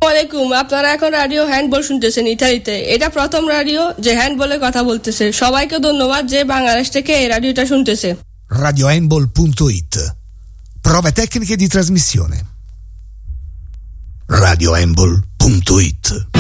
ওয়ালাইকুম, আপনারা এখন রাডিও হ্যান্ডবল শুনতেছেন ইতালিতে। এটা প্রথম রাডিও যে হ্যান্ডবলে কথা বলতেছে। সবাইকে ধন্যবাদ যে বাংলাদেশ থেকে এই রাডিওটা শুনতেছে। radiohandball.it. Prove tecniche di trasmissione. radiohandball.it